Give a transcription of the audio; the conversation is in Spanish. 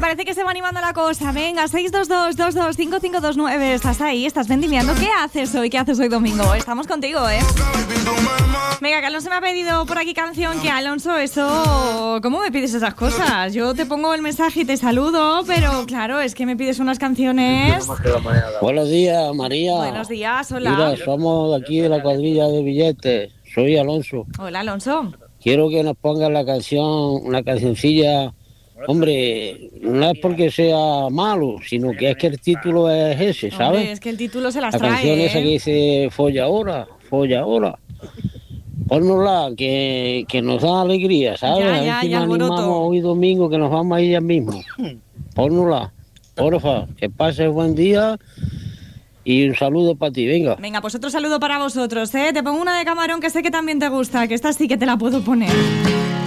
parece que se va animando la cosa. Venga, 622-225529. Estás ahí, estás vendimiando. ¿Qué haces hoy? ¿Qué haces hoy domingo? Estamos contigo, ¿eh? Venga, que Alonso me ha pedido por aquí canción. Que Alonso, eso... ¿Cómo me pides esas cosas? Yo te pongo el mensaje y te saludo, pero claro, es que me pides unas canciones... Buenos días, María. Buenos días, hola. Mira, somos de aquí de la cuadrilla de billetes. Soy Alonso. Hola, Alonso. Quiero que nos pongas la canción, una cancioncilla. Hombre, no es porque sea malo, sino que es que el título es ese, ¿sabes? Hombre, es que el título se las la trae, canción esa que dice folla ahora. Pónnosla, que nos da alegría, ¿sabes? Ya, a ver si ya, nos alboroto. animamos hoy domingo, que nos vamos a ir ya mismo. Pónnosla, porfa, que pases buen día y un saludo para ti, venga. Venga, pues otro saludo para vosotros, ¿eh? Te pongo una de Camarón que sé que también te gusta, que esta sí que te la puedo poner.